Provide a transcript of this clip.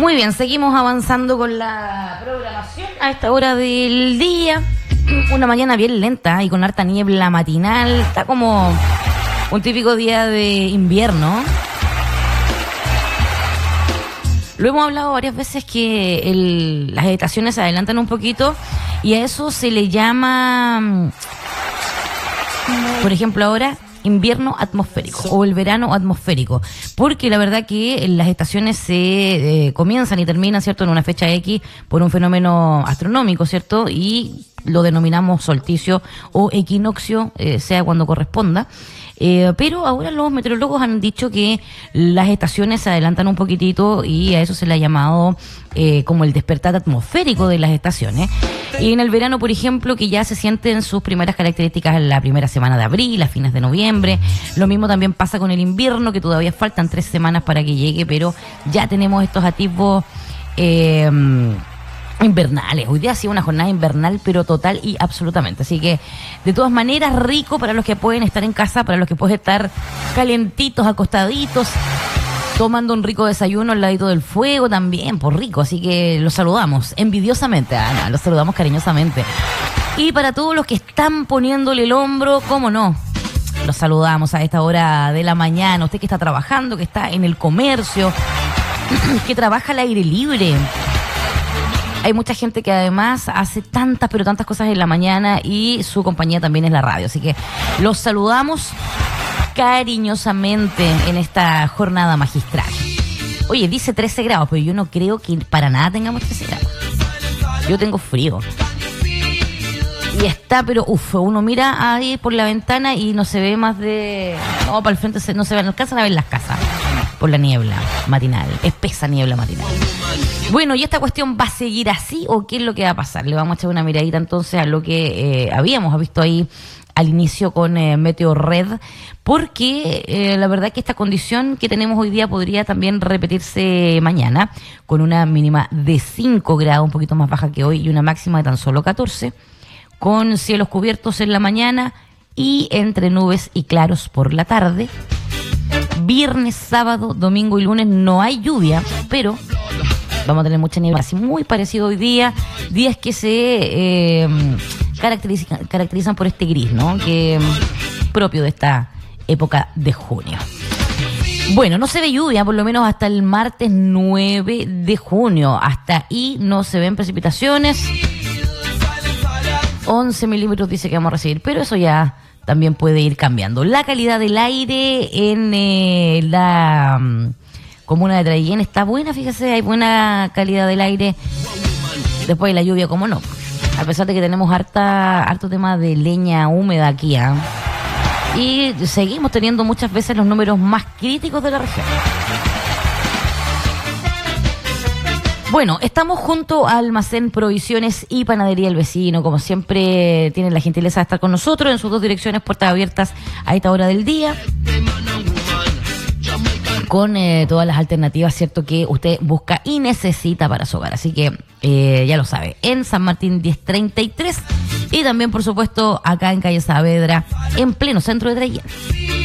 Muy bien, seguimos avanzando con la programación a esta hora del día. Una mañana bien lenta y con harta niebla matinal. Está como un típico día de invierno. Lo hemos hablado varias veces que las estaciones se adelantan un poquito y a eso se le llama, por ejemplo, ahora invierno atmosférico o el verano atmosférico, porque la verdad que las estaciones se comienzan y terminan, ¿cierto?, en una fecha X por un fenómeno astronómico, ¿cierto?, y lo denominamos solsticio o equinoccio, sea cuando corresponda. Pero ahora los meteorólogos han dicho que las estaciones se adelantan un poquitito y a eso se le ha llamado como el despertar atmosférico de las estaciones. Y en el verano, por ejemplo, que ya se sienten sus primeras características en la primera semana de abril, a fines de noviembre. Lo mismo también pasa con el invierno, que todavía faltan 3 semanas para que llegue, pero ya tenemos estos atisbos invernales. Hoy día ha sido una jornada invernal, pero total y absolutamente. Así que, de todas maneras, rico para los que pueden estar en casa, para los que pueden estar calentitos, acostaditos, tomando un rico desayuno al ladito del fuego también, por rico. Así que los saludamos envidiosamente, Ana, los saludamos cariñosamente. Y para todos los que están poniéndole el hombro, ¿cómo no? Los saludamos a esta hora de la mañana. Usted que está trabajando, que está en el comercio, que trabaja al aire libre. Hay mucha gente que además hace tantas, pero tantas cosas en la mañana y su compañía también es la radio. Así que los saludamos cariñosamente en esta jornada magistral. Oye, dice 13 grados, pero yo no creo que para nada tengamos 13 grados. Yo tengo frío. Y está, pero uno mira ahí por la ventana y no se ve más de... No, para el frente no se ve, no alcanzan a ver las casas por la niebla matinal, espesa niebla matinal. Bueno, ¿y esta cuestión va a seguir así o qué es lo que va a pasar? Le vamos a echar una miradita entonces a lo que habíamos visto ahí al inicio con Meteorred, porque la verdad que esta condición que tenemos hoy día podría también repetirse mañana, con una mínima de 5 grados, un poquito más baja que hoy, y una máxima de tan solo 14, con cielos cubiertos en la mañana y entre nubes y claros por la tarde. Viernes, sábado, domingo y lunes no hay lluvia, pero vamos a tener mucha niebla, así muy parecido hoy día, días que se caracterizan por este gris, ¿no?, que propio de esta época de junio. Bueno, no se ve lluvia, por lo menos hasta el martes 9 de junio. Hasta ahí no se ven precipitaciones. 11 milímetros dice que vamos a recibir, pero eso ya también puede ir cambiando. La calidad del aire en la comuna de Traillén está buena, fíjese, hay buena calidad del aire después de la lluvia, como no. A pesar de que tenemos harto tema de leña húmeda aquí, ¿eh? Y seguimos teniendo muchas veces los números más críticos de la región. Bueno, estamos junto a Almacén Provisiones y Panadería El Vecino. Como siempre, tienen la gentileza de estar con nosotros en sus 2 direcciones, puertas abiertas a esta hora del día, con todas las alternativas, ¿cierto?, que usted busca y necesita para su hogar. Así que ya lo sabe, en San Martín 1033 y también, por supuesto, acá en calle Saavedra, en pleno centro de Traillén.